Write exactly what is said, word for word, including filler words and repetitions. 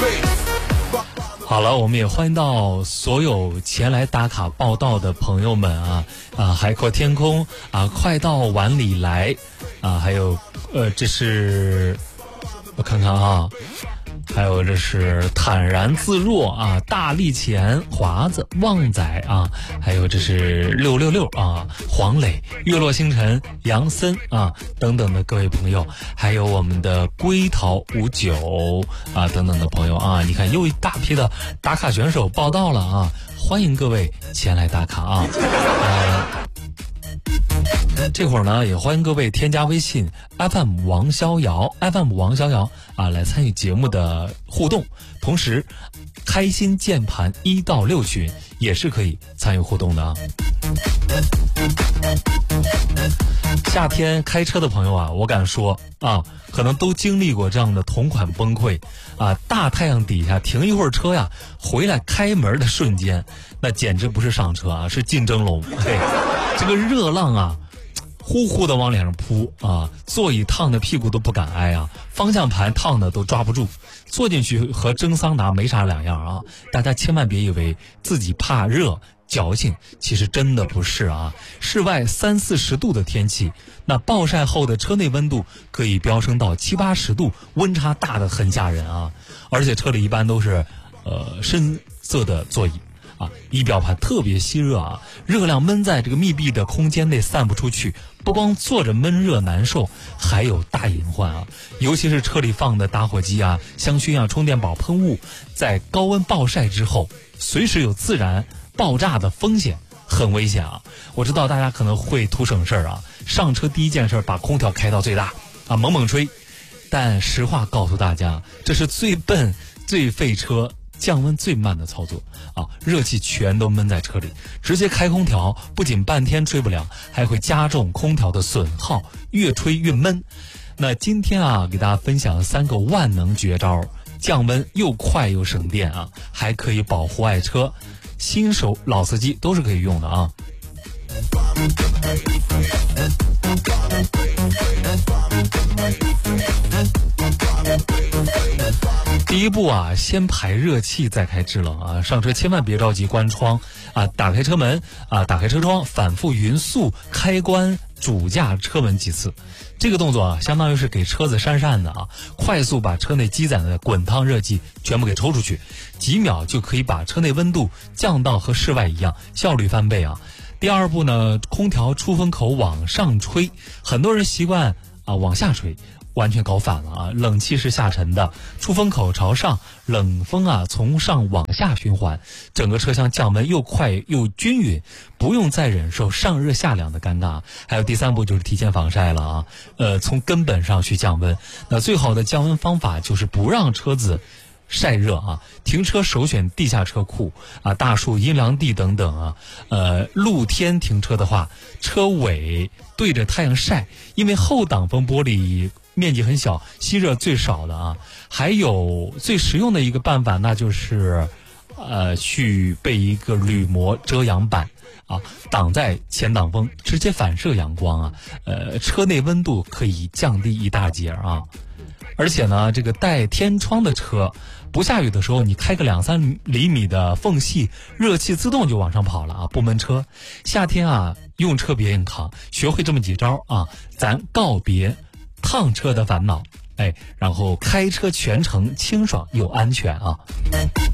好了，我们也欢迎到所有前来打卡报道的朋友们啊啊，海阔天空啊，快到碗里来啊，还有呃，这是我看看啊，还有这是坦然自若啊，大力钱华子旺仔啊，还有这是六六六啊，黄磊月落星辰杨森啊等等的各位朋友，还有我们的龟桃五九啊等等的朋友啊，你看又一大批的打卡选手报道了啊，欢迎各位前来打卡啊。呃这会儿呢，也欢迎各位添加微信 F M 王逍遥 F M 王逍遥啊，来参与节目的互动。同时，开心键盘一到六群也是可以参与互动的啊。夏天开车的朋友啊，我敢说啊，可能都经历过这样的同款崩溃啊！大太阳底下停一会儿车呀，回来开门的瞬间，那简直不是上车啊，是进蒸笼。嘿，这个热浪啊，呼呼的往脸上扑啊，座椅烫的屁股都不敢挨啊，方向盘烫的都抓不住，坐进去和蒸桑拿没啥两样啊！大家千万别以为自己怕热矫情，其实真的不是啊！室外三四十度的天气，那暴晒后的车内温度可以飙升到七八十度，温差大的很吓人啊！而且车里一般都是呃深色的座椅啊，仪表盘特别吸热啊，热量闷在这个密闭的空间内散不出去，不光坐着闷热难受，还有大隐患啊！尤其是车里放的打火机啊、香薰啊、充电宝、喷雾，在高温暴晒之后，随时有自燃爆炸的风险，很危险啊！我知道大家可能会图省事儿啊，上车第一件事把空调开到最大啊，猛猛吹。但实话告诉大家，这是最笨、最费车、降温最慢的操作啊！热气全都闷在车里，直接开空调，不仅半天吹不了，还会加重空调的损耗，越吹越闷。那今天啊，给大家分享三个万能绝招，降温又快又省电啊，还可以保护爱车。新手老司机都是可以用的啊。第一步啊，先排热气再开制冷啊，上车千万别着急关窗啊，打开车门啊，打开车窗，反复匀速开关主驾车门几次。这个动作啊，相当于是给车子扇扇的啊，快速把车内积攒的滚烫热气全部给抽出去，几秒就可以把车内温度降到和室外一样，效率翻倍啊。第二步呢，空调出风口往上吹，很多人习惯啊往下吹，完全搞反了啊！冷气是下沉的，出风口朝上，冷风啊从上往下循环，整个车厢降温又快又均匀，不用再忍受上热下凉的尴尬。还有第三步就是提前防晒了啊，呃，从根本上去降温。那最好的降温方法就是不让车子晒热啊，停车首选地下车库啊，大树、阴凉地等等啊。呃，露天停车的话，车尾对着太阳晒，因为后挡风玻璃面积很小，吸热最少的啊。还有最实用的一个办法，那就是呃去备一个铝膜遮阳板啊，挡在前挡风，直接反射阳光啊。呃，车内温度可以降低一大截啊。而且呢，这个带天窗的车，不下雨的时候，你开个两三厘米的缝隙，热气自动就往上跑了啊，不闷车。夏天啊，用车别硬扛，学会这么几招啊，咱告别烫车的烦恼，哎，然后开车全程清爽又安全啊。